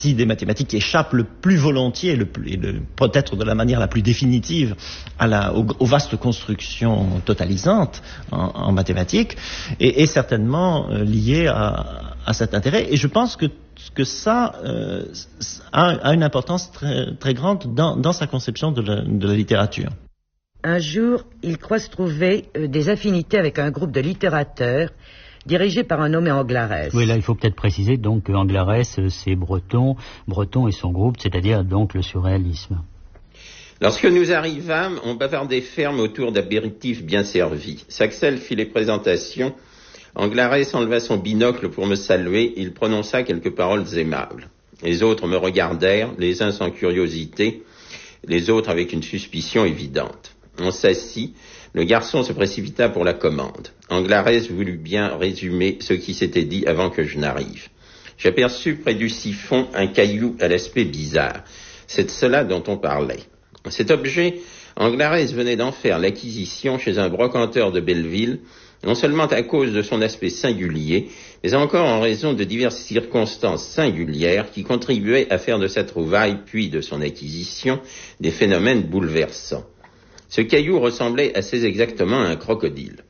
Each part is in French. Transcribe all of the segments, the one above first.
des mathématiques qui échappent le plus volontiers, peut-être de la manière la plus définitive, aux vastes constructions totalisantes en mathématiques, est certainement lié à cet intérêt. Et je pense que ça a une importance très, très grande dans sa conception de la littérature. Un jour, il croit se trouver des affinités avec un groupe de littérateurs dirigé par un nommé Anglarès. Oui, là, il faut peut-être préciser donc que Anglarès, c'est Breton et son groupe, c'est-à-dire donc le surréalisme. Lorsque nous arrivâmes, on bavardait ferme autour d'apéritifs bien servis. Saxel fit les présentations. Anglarès enleva son binocle pour me saluer. Il prononça quelques paroles aimables. Les autres me regardèrent, les uns sans curiosité, les autres avec une suspicion évidente. On s'assit. Le garçon se précipita pour la commande. Anglarès voulut bien résumer ce qui s'était dit avant que je n'arrive. J'aperçus près du siphon un caillou à l'aspect bizarre. C'est de cela dont on parlait. Cet objet, Anglarès venait d'en faire l'acquisition chez un brocanteur de Belleville, non seulement à cause de son aspect singulier, mais encore en raison de diverses circonstances singulières qui contribuaient à faire de sa trouvaille, puis de son acquisition, des phénomènes bouleversants. Ce caillou ressemblait assez exactement à un crocodile.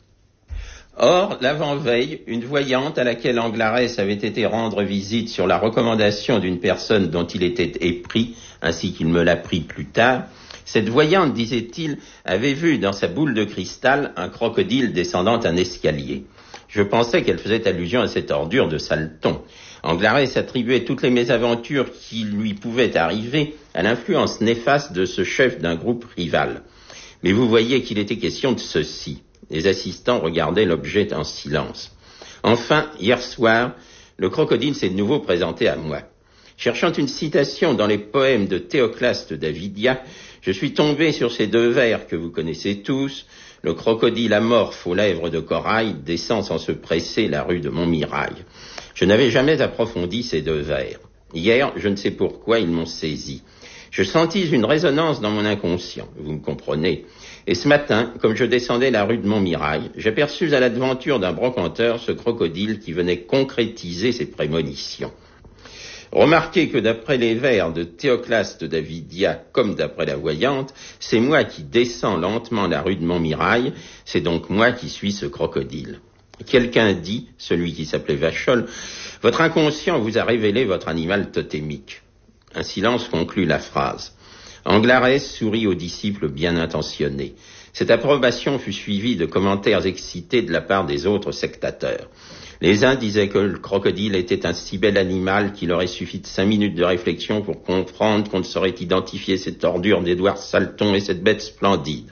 Or, l'avant-veille, une voyante à laquelle Anglarès avait été rendre visite sur la recommandation d'une personne dont il était épris, ainsi qu'il me l'apprit plus tard, cette voyante, disait-il, avait vu dans sa boule de cristal un crocodile descendant un escalier. Je pensais qu'elle faisait allusion à cette ordure de saleton. Anglarès attribuait toutes les mésaventures qui lui pouvaient arriver à l'influence néfaste de ce chef d'un groupe rival. Mais vous voyez qu'il était question de ceci. Les assistants regardaient l'objet en silence. Enfin, hier soir, le crocodile s'est de nouveau présenté à moi. Cherchant une citation dans les poèmes de Théoclaste d'Avidia, je suis tombé sur ces deux vers que vous connaissez tous. Le crocodile amorphe aux lèvres de corail descend sans se presser la rue de Montmirail. Je n'avais jamais approfondi ces deux vers. Hier, je ne sais pourquoi, ils m'ont saisi. Je sentis une résonance dans mon inconscient, vous me comprenez. Et ce matin, comme je descendais la rue de Montmirail, j'aperçus à l'aventure d'un brocanteur ce crocodile qui venait concrétiser ses prémonitions. Remarquez que d'après les vers de Théoclaste d'Avidia, comme d'après la voyante, c'est moi qui descends lentement la rue de Montmirail, c'est donc moi qui suis ce crocodile. Quelqu'un dit, celui qui s'appelait Vachol, votre inconscient vous a révélé votre animal totémique. Un silence conclut la phrase. Anglarès sourit aux disciples bien intentionnés. Cette approbation fut suivie de commentaires excités de la part des autres sectateurs. Les uns disaient que le crocodile était un si bel animal qu'il aurait suffi de 5 minutes de réflexion pour comprendre qu'on ne saurait identifier cette ordure d'Édouard Salton et cette bête splendide.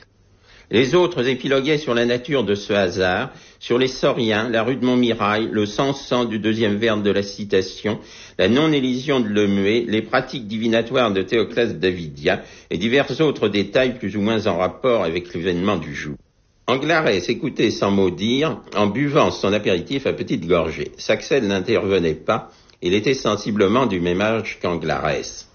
Les autres épiloguaient sur la nature de ce hasard, sur les sauriens, la rue de Montmirail, le sens du deuxième vers de la citation, la non-élision de Lemué, les pratiques divinatoires de Théoclaste d'Avidia et divers autres détails plus ou moins en rapport avec l'événement du jour. Anglarès écoutait sans mot dire, en buvant son apéritif à petites gorgées. Saxel n'intervenait pas, il était sensiblement du même âge qu'Anglarès.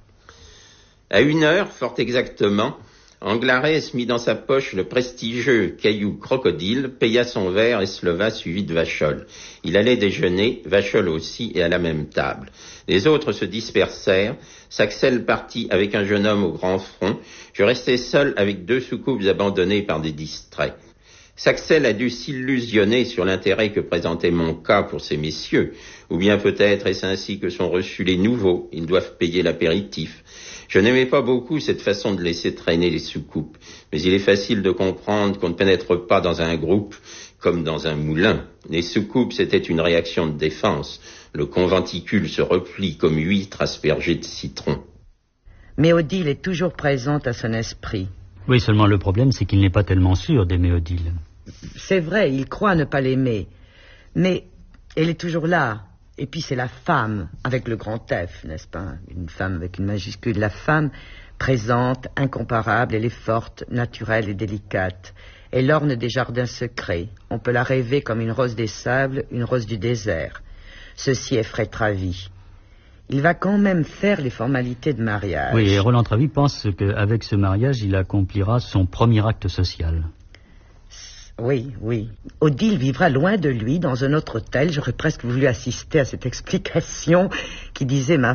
À 1h, fort exactement, Anglarès mit dans sa poche le prestigieux caillou crocodile, paya son verre et se leva suivi de Vachol. Il allait déjeuner, Vachol aussi, et à la même table. Les autres se dispersèrent. Saxel partit avec un jeune homme au grand front. Je restai seul avec 2 soucoupes abandonnées par des distraits. Saxel a dû s'illusionner sur l'intérêt que présentait mon cas pour ces messieurs, ou bien peut-être est-ce ainsi que sont reçus les nouveaux, ils doivent payer l'apéritif. Je n'aimais pas beaucoup cette façon de laisser traîner les soucoupes, mais il est facile de comprendre qu'on ne pénètre pas dans un groupe comme dans un moulin. Les soucoupes, c'était une réaction de défense. Le conventicule se replie comme huître aspergée de citron. Mais Odile est toujours présente à son esprit. Oui, seulement le problème, c'est qu'il n'est pas tellement sûr d'aimer Odile. C'est vrai, il croit ne pas l'aimer. Mais elle est toujours là. Et puis c'est la femme, avec le grand F, n'est-ce pas? Une femme avec une majuscule. La femme présente, incomparable, elle est forte, naturelle et délicate. Elle orne des jardins secrets. On peut la rêver comme une rose des sables, une rose du désert. Ceci effraie Travy. Il va quand même faire les formalités de mariage. Oui, et Roland Travy pense qu'avec ce mariage, il accomplira son premier acte social. Oui, oui. Odile vivra loin de lui, dans un autre hôtel. J'aurais presque voulu assister à cette explication qui disait ma